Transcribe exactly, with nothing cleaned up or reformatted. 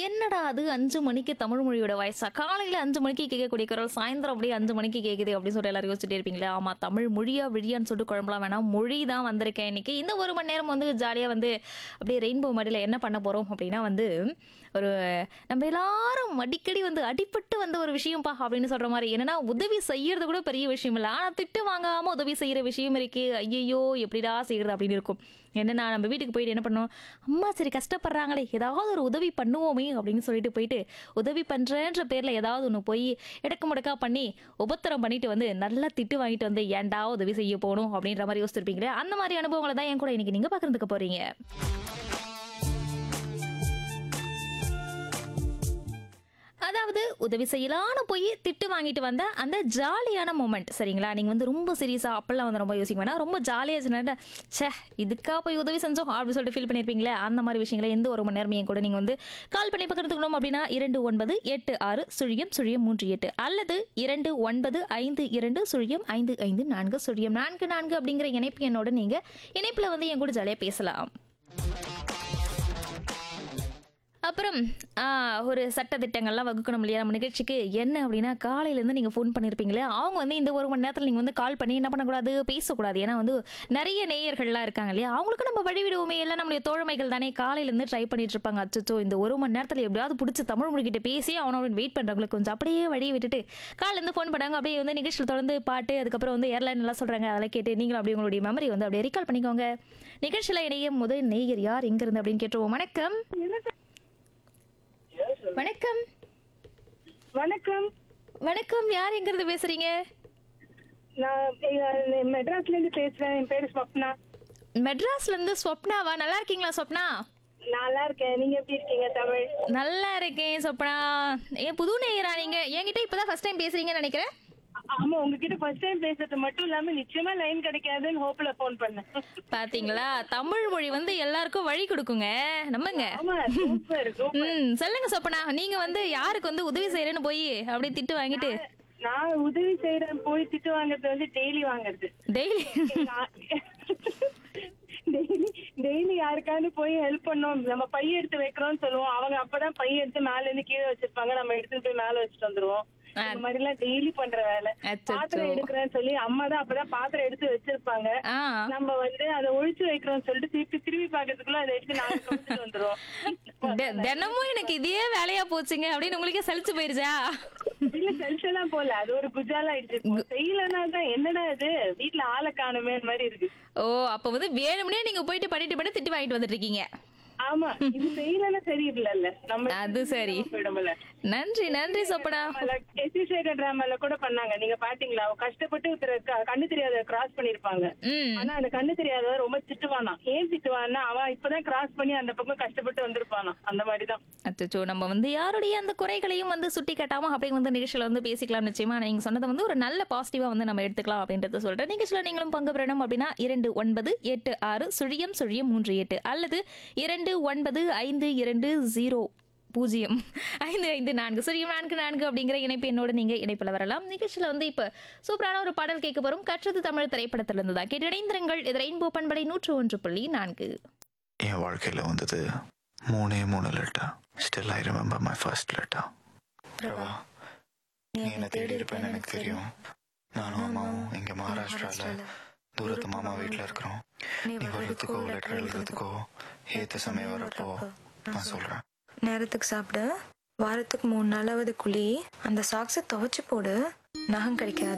என்னடா அது அஞ்சு மணிக்கு தமிழ் மொழியோட வயசா? காலையில அஞ்சு மணிக்கு கேட்கக்கூடிய குரல் சாயந்தரம் அப்படியே அஞ்சு மணிக்கு கேட்குது அப்படின்னு சொல்லிட்டு எல்லாரும் யோசிச்சுட்டே இருப்பீங்களா? ஆமா, தமிழ் மொழியா விழியான்னு சொல்லிட்டு குழம்பலாம் வேணாம். மொழி தான் வந்திருக்கேன் இன்னைக்கு. இந்த ஒரு மணி நேரம் வந்து ஜாலியா வந்து அப்படியே ரெயின்போ மடியில என்ன பண்ண போறோம் அப்படின்னா வந்து ஒரு நம்ம எல்லாரும் அடிக்கடி வந்து அடிபட்டு வந்த ஒரு விஷயம்ப்பா அப்படின்னு சொல்ற மாதிரி என்னன்னா உதவி செய்யறது கூட பெரிய விஷயம் இல்லை. ஆனா திட்டு வாங்காம உதவி செய்யற விஷயம் இருக்கு. ஐயோ எப்படிடா செய்யறது அப்படின்னு இருக்கும். என்னன்னா நம்ம வீட்டுக்கு போயிட்டு என்ன பண்ணோம், அம்மா சரி கஷ்டப்படுறாங்களே ஏதாவது ஒரு உதவி பண்ணுவோமே அப்படின்னு சொல்லிட்டு போயிட்டு உதவி பண்றேன்ற பேர்ல ஏதாவது ஒன்று போய் இடக்கு முடக்கா பண்ணி உபத்திரம் பண்ணிட்டு வந்து நல்லா திட்டு வாங்கிட்டு வந்து ஏன்டா உதவி செய்ய போகணும் அப்படின்ற மாதிரி யோசிச்சிருப்பீங்களே. அந்த மாதிரி அனுபவங்களை தான் என் கூட இன்னைக்கு நீங்க பகிர்ந்துக்க போறீங்க. அதாவது உதவி செய்யலான்னு போய் திட்டு வாங்கிட்டு வந்த அந்த ஜாலியான மூமெண்ட் சரிங்களா? நீங்க வந்து ரொம்ப சீரியஸா அப்பெல்லாம் வந்து ரொம்ப யோசிக்க வேணாம். ரொம்ப ஜாலியா சொன்னா ச்சே இதுக்கா போய் உதவி செஞ்சோம் அப்படின்னு சொல்லிட்டு ஃபீல் பண்ணிருப்பீங்களே. அந்த மாதிரி விஷயங்களை எந்த ஒரு மணி நேரம் என் கூட நீங்க வந்து கால் பண்ணி பகிர்ந்துக்கணும் அப்படின்னா இரண்டு ஒன்பது எட்டு ஆறு சுழியம் சுழியம் மூன்று எட்டு அல்லது இரண்டு ஒன்பது ஐந்து இரண்டு சுழியம் ஐந்து ஐந்து நான்கு சுழியம் நான்கு நான்கு அப்படிங்கிற இணைப்பு என்னோட நீங்க இணைப்புல வந்து என் கூட ஜாலியா பேசலாம். அப்புறம் ஆ, ஒரு சட்ட திட்டங்கள்லாம் வகுக்கணும் இல்லையா நம்ம நிகழ்ச்சிக்கு? என்ன அப்படின்னா காலையிலேருந்து நீங்கள் ஃபோன் பண்ணியிருப்பீங்களே, அவங்க வந்து இந்த ஒரு மணி நேரத்தில் நீங்கள் வந்து கால் பண்ணி என்ன பண்ணக்கூடாது, பேசக்கூடாது. ஏன்னா வந்து நிறைய நேயர்கள்லாம் இருக்காங்க இல்லையா, அவங்களுக்கு நம்ம வழி விடுவோமே, எல்லாம் நம்மளுடைய தோழமைகள் தானே காலையிலேருந்து ட்ரை பண்ணிட்டு இருப்பாங்க. அச்சோ இந்த ஒரு மணி நேரத்தில் எப்படியாவது பிடிச்சி தமிழ் மொழிகிட்ட பேசி அவனோட வெயிட் பண்ணுறவங்களுக்கு கொஞ்சம் அப்படியே வழி விட்டுட்டு காலையிலேருந்து ஃபோன் பண்ணாங்க. அப்படியே வந்து நிகழ்ச்சியில் தொடர்ந்து பாட்டு, அதுக்கப்புறம் வந்து ஏர்லைன் எல்லாம் சொல்கிறாங்க, அதெல்லாம் கேட்டு நீங்களும் அப்படியே உங்களுடைய மெமரி வந்து அப்படியே ரீகால் பண்ணிக்கோங்க. நிகழ்ச்சியில் இணைய முதல் நேயர் யார் எங்கிருந்து அப்படின்னு கேட்டுருவோம். வணக்கம். வணக்கம். வணக்கம். வணக்கம். யார் எங்கிருந்து பேசுறீங்க? நான் இங்க மெட்ராஸ்ல இருந்து பேசுறேன். என் பேரு ஸ்வப்னா. மெட்ராஸ்ல இருந்து ஸ்வப்னாவா? நல்லா இருக்கீங்களா ஸ்வப்னா? நல்லா இருக்கேன். நீங்க எப்படி இருக்கீங்க தமிழ்? நல்லா இருக்கேன் ஸ்வப்னா. ஏன் புது நேயரா நீங்க? என்கிட்ட இப்பதான் ஃபர்ஸ்ட் டைம் பேசுறீங்கன்னு நினைக்கிறேன். ஆமா, உங்ககிட்ட ஃபர்ஸ்ட் டைம் பேசுறது மட்டும் இல்லாம நிச்சயமா லைன் கிடைக்காதுன்னு ஹோப்ல போன் பண்ணேன். பாத்தீங்களா, தமிழ் மொழி வந்து எல்லாருக்கும் வழி கொடுக்குங்க, நம்புங்க. ஆமா, சூப்பர் சூப்பர். ம் சொல்லுங்க ஸ்வப்னா, நீங்க வந்து யாருக்கு வந்து உதவி செய்யறேன்னு போய் அப்படியே திட்டு வாங்கிட்டு? நான் உதவி செய்யறேன் போய் திட்டு வாங்குறது வந்து டெய்லி வாங்குறது. டெய்லி டெய்லி டெய்லி யாருக்காவது போய் ஹெல்ப் பண்ணோம், நம்ம பைய எடுத்து வைக்கிறோம்னு சொல்லுவோம். அவங்க அப்பதான் பைய எடுத்து மேல இருந்து கீழே வச்சிருப்பாங்க, நம்ம எடுத்துட்டு போய் மேல வச்சுட்டு வந்துருவோம். இந்த மாதிரி எல்லாம் டெய்லி பண்ற வேலை. பாத்திரம் எடுக்கிறேன்னு சொல்லி அம்மா தான் அப்பதான் பாத்திரம் எடுத்து வச்சிருப்பாங்க. நம்ம வந்து அதை ஒழிச்சு வைக்கிறோம்னு சொல்லிட்டு திருப்பி திரும்பி பாக்கிறதுக்குள்ள அதை எடுத்து நாங்க கொடுத்துட்டு வந்துருவோம். தினமும் எனக்கு இதே வேலையா போச்சுங்க அப்படின்னு உங்களுக்கே சலிச்சு போயிருச்சா? இல்ல சலிச்செல்லாம் போல, அது ஒரு குஜாலா ஆயிடுச்சு. செய்யலன்னா தான் என்னடா இது வீட்டுல ஆளை காணுமே மாதிரி இருக்கு. ஓ, அப்ப வந்து வேணும்னே நீங்க போயிட்டு பண்ணிட்டு பண்ணி திட்டு வாங்கிட்டு வந்துட்டு இருக்கீங்க. ஆமா, இது செய்யலன்னா சரியில்லைல்ல நம்ம. அது சரி. நன்றி நன்றி சொப்பனா. எஸ் வி சேகர் டிராமால கூட பண்ணாங்க, நீங்க பாத்தீங்களா? கஷ்டப்பட்டு கண்ணு தெரியாத கிராஸ் பண்ணிருப்பாங்க. ஆனா அந்த கண்ணு தெரியாத ரொம்ப திட்டுவானா. ஏன் திட்டுவான்னா அவன் இப்பதான் கிராஸ் பண்ணி அந்த பக்கம் கஷ்டப்பட்டு வந்திருப்பானா. அந்த மாதிரிதான். அச்சோ, நம்ம வந்து யாருடைய அந்த குறைகளையும் வந்து சுட்டி காட்டாம அப்படியே வந்து நிகழ்ச்சியில வந்து பேசிக்கலாம். நிச்சயமா நீங்க சொன்னதை வந்து ஒரு நல்ல பாசிட்டிவா வந்து நம்ம எடுத்துக்கலாம் அப்படின்றத சொல்றேன். நிகழ்ச்சியில நீங்களும் பங்கு பெறணும் அப்படின்னா இரண்டு ஒன்பது எட்டு ஆறு சுழியம் சுழியம் மூன்று எட்டு அல்லது இரண்டு ஒன்பது ஐந்து இரண்டு ஜீரோ பூஜ்ஜியம் ஐந்து ஐந்து நான்கு சுழியம் நான்கு நான்கு அப்படிங்கிற இணைப்பு என்னோட நீங்க இணைப்புல வரலாம். நிகழ்ச்சியில வந்து இப்ப சூப்பரான ஒரு பாடல் கேட்க போறோம். கற்றது தமிழ் திரைப்படத்திலிருந்து தான். கேட்டு இணைந்திருங்கள். இது ரெயின்போ பண்பலை நூற்று ஒன்று புள்ளி நான்கு. என் வாழ்க்கையில வந்தது மூணே மூணு letter. Still I remember my first letter. Prabha, நீ என்ன தேடி இருப்பேன்னு எனக்கு தெரியும். நானும் அம்மாவும் இங்க மகாராஷ்டிரால தூரத்து மாமா வீட்டுல இருக்கிறோம். நீ வர்றதுக்கோ லெட்டர் எழுதுறதுக்கோ ஏத்த சமயம் வரப்போ நான் சொல்றேன். நேரத்துக்கு சாப்பிடு, வாரத்துக்கு மூணு நாளாவது குழி, அந்த சாக்ஸை துவைச்சு போடு, நகம் கிடைக்காது.